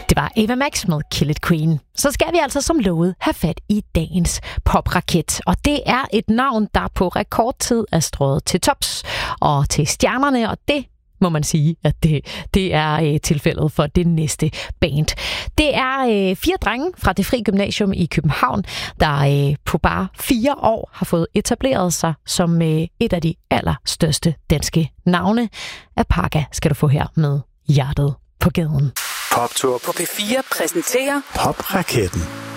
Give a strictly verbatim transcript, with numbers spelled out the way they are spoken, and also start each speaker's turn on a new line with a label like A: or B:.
A: Det var Ava Max med Kill It Queen. Så skal vi altså som lovet have fat i dagens popraket. Og det er et navn, der på rekordtid er strøget til tops og til stjernerne, og det må man sige, at det, det er øh, tilfældet for det næste band. Det er øh, fire drenge fra Det Fri Gymnasium i København, der øh, på bare fire år har fået etableret sig som øh, et af de allerstørste danske navne. Apaka skal du få her med Hjertet på gaden.
B: Poptur på P fire præsenterer Popraketten.